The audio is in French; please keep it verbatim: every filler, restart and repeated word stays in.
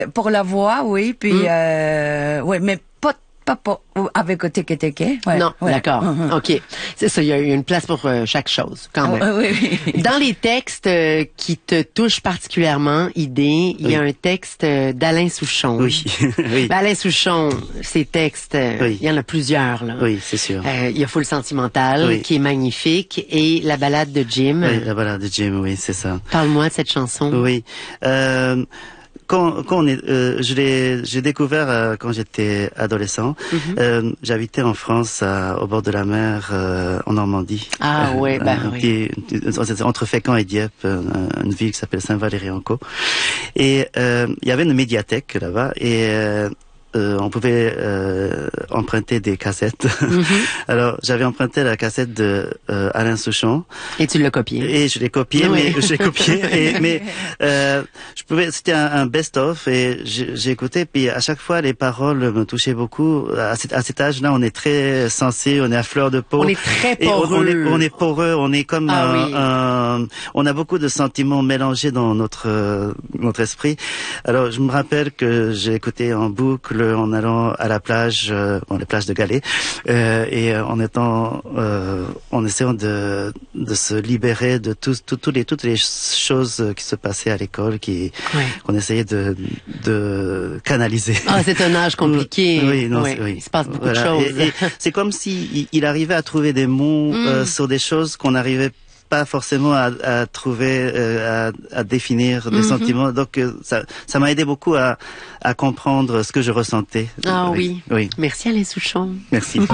Pour la voix, oui, puis mm. euh, ouais, mais pas pas pas avec Teke Teke. Ouais, non, ouais. d'accord. Mm-hmm. Ok, c'est ça. Il y a une place pour euh, chaque chose, quand même. Ah, oui, oui. Dans les textes euh, qui te touchent particulièrement, Idé, il oui. y a un texte euh, d'Alain Souchon. Oui. oui. Ben, Alain Souchon, ses textes, euh, oui. il y en a plusieurs là. Oui, c'est sûr. Euh, il y a Foule sentimentale, oui. qui est magnifique, et la balade de Jim. Oui, la balade de Jim, oui, c'est ça. Parle-moi de cette chanson. Oui. Euh, Quand, quand on est, euh, je l'ai, j'ai découvert euh, quand j'étais adolescent. Mm-hmm. euh, j'habitais en France, à, au bord de la mer, euh, en Normandie. Ah euh, ouais, bah euh, oui. Qui, entre Fécamp et Dieppe, euh, une ville qui s'appelle Saint-Valery-en-Caux. Et euh, il y avait une médiathèque là-bas, et euh, Euh, on pouvait euh, emprunter des cassettes. Mm-hmm. Alors j'avais emprunté la cassette de euh, Alain Souchon. Et tu l'as copié. Et je l'ai copié, oui. mais j'ai copié. Et, mais euh, je pouvais, c'était un, un best-of, et j'ai écouté. Puis à chaque fois, les paroles me touchaient beaucoup. À cet, à cet âge-là, on est très sensible, on est à fleur de peau. On est très poreux. On, on, est, on est poreux, on est comme ah, un, oui. un, on a beaucoup de sentiments mélangés dans notre euh, notre esprit. Alors je me rappelle que j'ai écouté en boucle en allant à la plage, euh, bon, les plages de Galets, euh, et euh, en étant, euh, en essayant de de se libérer de tout, tout, tout les toutes les choses qui se passaient à l'école, qui ouais. qu'on essayait de de canaliser. Ah, c'est un âge compliqué. Oui, non, oui. oui. Il se passe beaucoup voilà. de choses. Et, et c'est comme si il, il arrivait à trouver des mots mm. euh, sur des choses qu'on n'arrivait pas forcément à, à trouver, euh, à, à définir des mm-hmm. sentiments. Donc euh, ça, ça m'a aidé beaucoup à, à comprendre ce que je ressentais. Ah oui. Oui. Merci Alain Souchon. Merci.